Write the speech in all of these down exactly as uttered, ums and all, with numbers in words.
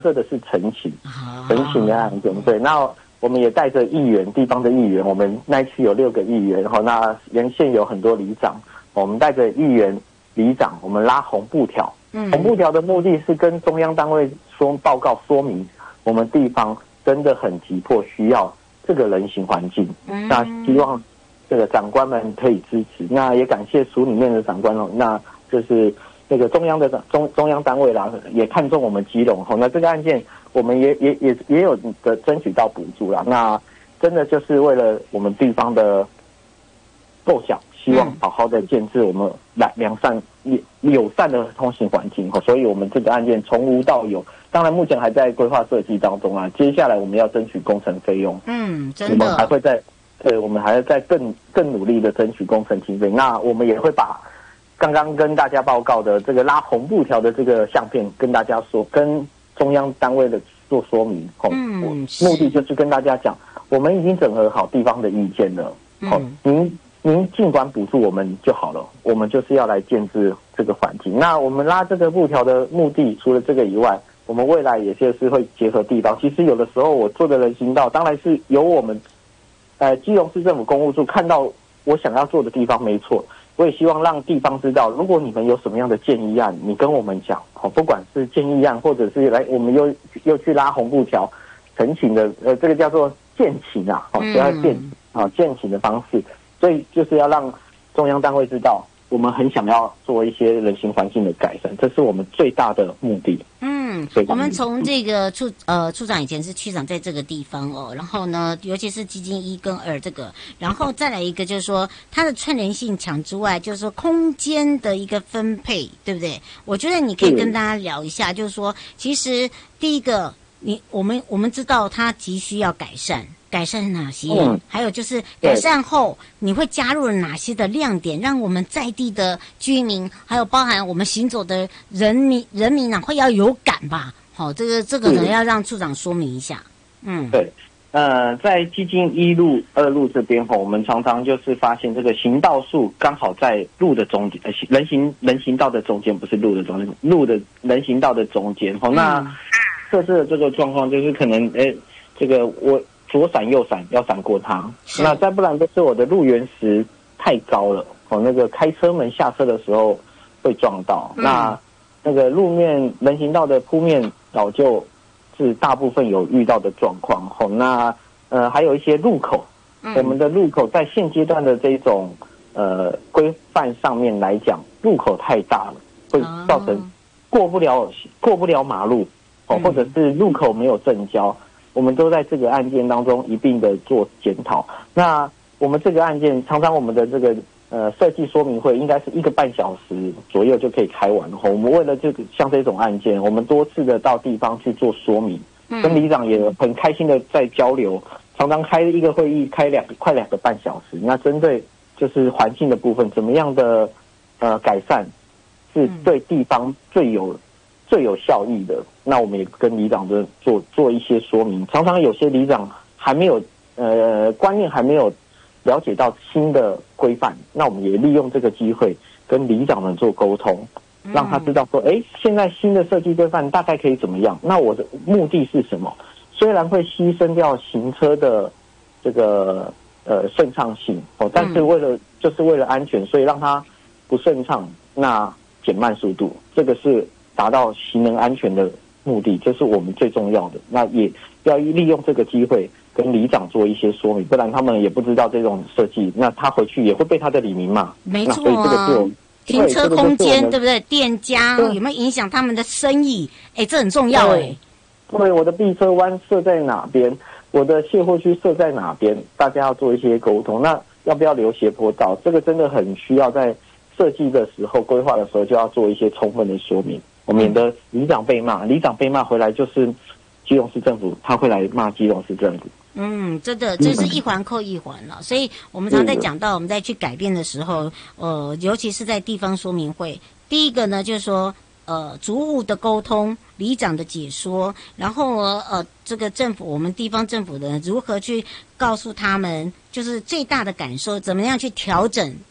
这的是陈情，陈情的案件。对，那我们也带着议员，地方的议员，我们那一区有六个议员，然后那沿线有很多里长，我们带着议员、里长，我们拉红布条。嗯，红布条的目的是跟中央单位说报告说明，我们地方真的很急迫需要这个人行环境。嗯，那希望这个长官们可以支持。那也感谢署里面的长官哦，那就是这个中央的中中央单位啦，也看中我们基隆吼。那这个案件我们也也也也有的争取到补助啦。那真的就是为了我们地方的构想。希望好好的建制我们良良善友善的通行环境，所以我们这个案件从无到有，当然目前还在规划设计当中啊。接下来我们要争取工程费用， 嗯，真的， 我们还会在，对，我们还要在更更努力的争取工程经费。那我们也会把刚刚跟大家报告的这个拉红布条的这个相片跟大家说，跟中央单位的做说明。嗯，目的就是跟大家讲，我们已经整合好地方的意见了。嗯，您。您尽管补助我们就好了，我们就是要来建制这个环境。那我们拉这个布条的目的，除了这个以外，我们未来也就是会结合地方。其实有的时候我做的人行道，当然是由我们，呃，基隆市政府公务处看到我想要做的地方没错。我也希望让地方知道，如果你们有什么样的建议案，你跟我们讲，哦，不管是建议案，或者是来我们又又去拉红布条，陈情的，呃，这个叫做建情啊，哦，不要建啊建情的方式。所以就是要让中央单位知道，我们很想要做一些人行环境的改善，这是我们最大的目的。 嗯，我们从这个处呃处长以前是区长在这个地方哦，然后呢，尤其是基金一跟二这个，然后再来一个就是说它的串联性强之外，就是说空间的一个分配，对不对？我觉得你可以跟大家聊一下，就是说，其实第一个，你我们我们知道它急需要改善。改善哪些？嗯，还有就是改善后你会加入了哪些的亮点，让我们在地的居民，还有包含我们行走的人民人民啊，会要有感吧？好、哦，这个这个可能要让处长说明一下。嗯， 对，呃，在基金一路、二路这边哈，我们常常就是发现这个行道树刚好在路的中间，呃，人行人行道的中间，不是路的中间，路的人行道的中间。好、哦，那设置的这个状况就是可能，哎，这个我。左闪右闪要闪过它，那再不然就是我的路缘石太高了，哦，那个开车门下车的时候会撞到。嗯、那那个路面人行道的铺面老就是大部分有遇到的状况。哦，那呃还有一些路口，嗯、我们的路口在现阶段的这种呃规范上面来讲，路口太大了，会造成过不了过不了马路，哦，或者是路口没有正交。我们都在这个案件当中一并的做检讨。那我们这个案件，常常我们的这个呃设计说明会应该是一个半小时左右就可以开完。我们为了这个像这种案件，我们多次的到地方去做说明，跟里长也很开心的在交流，常常开一个会议开两快两个半小时。那针对就是环境的部分，怎么样的呃改善是对地方最有。最有效益的，那我们也跟里长的做做一些说明。常常有些里长还没有呃观念还没有了解到新的规范，那我们也利用这个机会跟里长们做沟通，让他知道说，哎，现在新的设计规范大概可以怎么样？那我的目的是什么？虽然会牺牲掉行车的这个呃顺畅性哦，但是为了就是为了安全，所以让它不顺畅，那减慢速度，这个是。达到行人安全的目的，这是我们最重要的。那也要利用这个机会跟里长做一些说明，不然他们也不知道这种设计，那他回去也会被他的里民骂。 没错啊，停车空间对不对？店家有没有影响他们的生意？哎，这很重要哎。 对，我的避车弯设在哪边？我的卸货区设在哪边？大家要做一些沟通。那要不要留斜坡道？这个真的很需要在设计的时候、规划的时候就要做一些充分的说明。免得里长被骂，里长被骂回来就是基隆市政府，他会来骂基隆市政府。 嗯，真的，这是一环扣一环了。所以我们常在讲到，我们在去改变的时候，呃，尤其是在地方说明会，第一个呢，就是说，呃，逐户的沟通，里长的解说，然后呢，呃，这个政府，我们地方政府的如何去告诉他们，就是最大的感受，怎么样去调整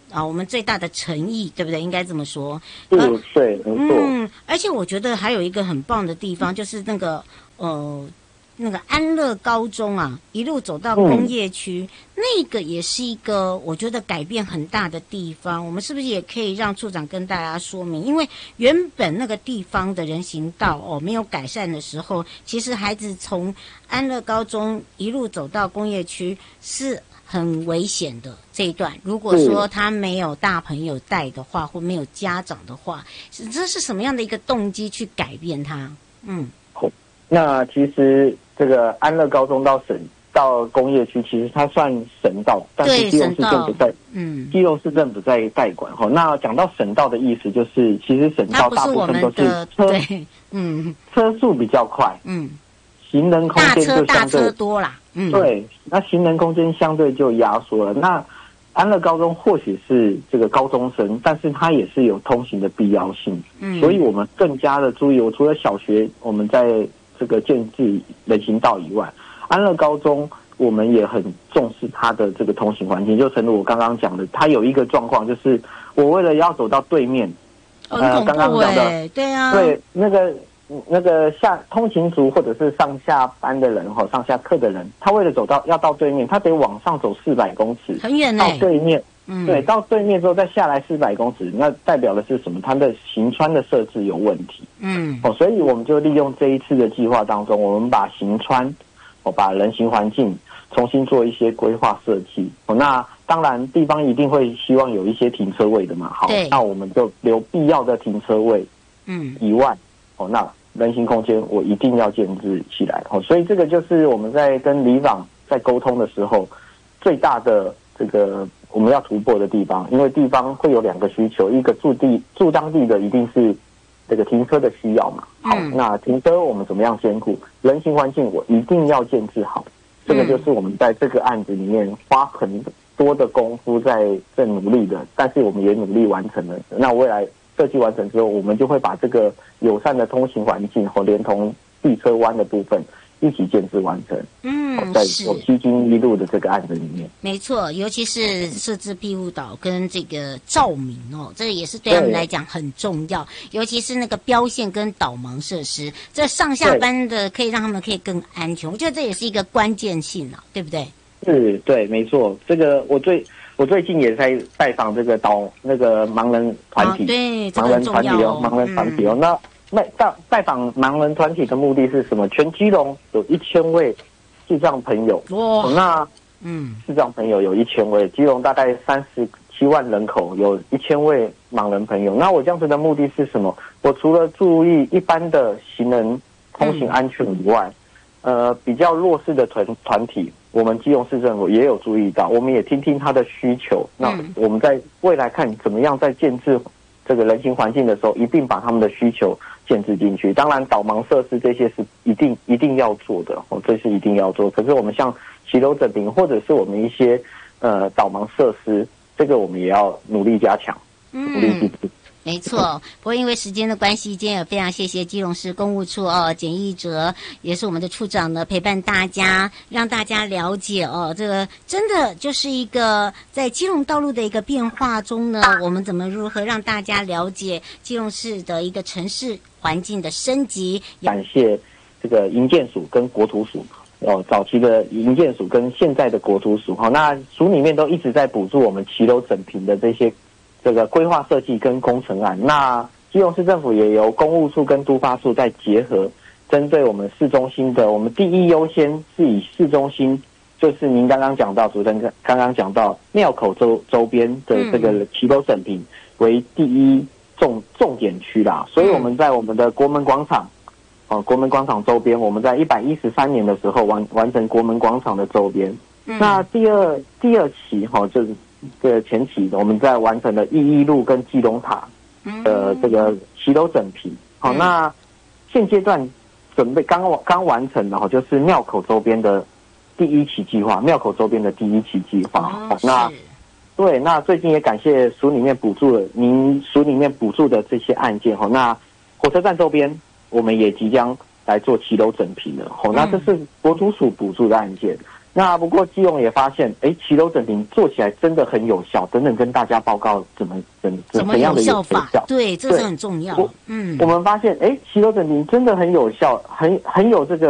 啊，我们最大的诚意，对不对？应该这么说。 是，对，没错。 嗯，而且我觉得还有一个很棒的地方，就是那个呃。那个安乐高中啊，一路走到工业区，嗯、那个也是一个我觉得改变很大的地方。我们是不是也可以让处长跟大家说明？因为原本那个地方的人行道哦没有改善的时候，其实孩子从安乐高中一路走到工业区是很危险的这一段。如果说他没有大朋友带的话，或没有家长的话，这是什么样的一个动机去改变它？嗯， 那其实。这个安乐高中到省到工业区，其实它算省道，但是基隆市政府在，嗯，基隆市政府在代管哈。那讲到省道的意思，就是其实省道大部分都是车， 嗯， 车速比较快，嗯，行人空间就相对大车多啦，嗯， 对，那行人空间相对就压缩了。那安乐高中或许是这个高中生，但是它也是有通行的必要性，嗯，所以我们更加的注意。我除了小学，我们在这个建制人行道以外，安乐高中我们也很重视它的这个通行环境。就正如我刚刚讲的，它有一个状况，就是我为了要走到对面， 哦、呃，刚刚讲的，对啊， 对那个那个下通勤族或者是上下班的人哈，上下课的人，他为了走到要到对面，他得往上走四百公尺， 很远呢、 到对面。 嗯， 对，到对面之后再下来四百公尺，那代表的是什么？它的行穿的设置有问题。嗯，哦，所以我们就利用这一次的计划当中，我们把行穿，哦，把人行环境重新做一些规划设计。哦，那当然地方一定会希望有一些停车位的嘛。好，那我们就留必要的停车位。嗯，以外，哦，那人行空间我一定要建置起来。哦，所以这个就是我们在跟里长在沟通的时候最大的这个。我们要突破的地方，因为地方会有两个需求，一个住地住当地的一定是这个停车的需要嘛。好，嗯、那停车我们怎么样兼顾？人行环境我一定要建制好，这个就是我们在这个案子里面花很多的功夫在在努力的，但是我们也努力完成了。那未来设计完成之后，我们就会把这个友善的通行环境和连同地车弯的部分。一起建制完成，嗯，在有基金一路的这个案子里面， 没错，尤其是设置庇护岛跟这个照明哦，这也是对他们来讲很重要，尤其是那个标线跟导盲设施，这上下班的可以让他们可以更安全，我觉得这也是一个关键性啊，对不对？ 是，对，没错，这个我最我最近也在拜访这个导那个盲人团体， 哦、对， 盲人团体哦，盲人团体哦，那。拜拜拜访盲人团体的目的是什么？全基隆有一千位视障朋友，哇，那嗯，视障朋友有一千位，基隆大概三十七万人口，有一千位盲人朋友。那我这样子的目的是什么？我除了注意一般的行人通行安全以外，嗯、呃，比较弱势的团团体，我们基隆市政府也有注意到，我们也听听他的需求。那我们在未来看怎么样在建制这个人行环境的时候，一并把他们的需求建置进去。当然导盲设施这些是一定一定要做的，哦，这是一定要做。可是我们像骑楼整平或者是我们一些呃导盲设施，这个我们也要努力加强， 嗯、 努力进步。 没错，不过因为时间的关系，今天也非常谢谢基隆市公务处哦，简义哲也是我们的处长呢，陪伴大家，让大家了解哦，这个真的就是一个在基隆道路的一个变化中呢，我们怎么如何让大家了解基隆市的一个城市环境的升级。 感谢这个营建署跟国土署。哦，早期的营建署跟现在的国土署，哈、哦，那署里面都一直在补助我们骑楼整平的这些这个规划设计跟工程案。那基隆市政府也由公务处跟都发处在结合，针对我们市中心的，我们第一优先是以市中心，就是您刚刚讲到，主持人刚刚讲到庙口周周边的这个骑楼整平为第一重重点区啦，所以我们在我们的国门广场。哦，国门广场周边，我们在一百一十三年的时候完完成国门广场的周边。嗯、那第二第二期哈、哦，就是这个前期我们在完成了义义路跟基隆塔的这个骑楼整平。好、哦，那现阶段准备刚刚完成的哈，就是庙口周边的第一期计划，庙口周边的第一期计划。 哦， 那对，那最近也感谢署里面补助了您署里面补助的这些案件哈、哦。那火车站周边。我们也即将来做骑楼整平了，哦，那这是国土署补助的案件。 那不过基隆也发现，哎，骑楼整形做起来真的很有效，等等跟大家报告怎么怎怎么怎样的有效法？ 效？ 对，这是很重要。嗯， 我们发现，哎，骑楼整形真的很有效，很很有这个。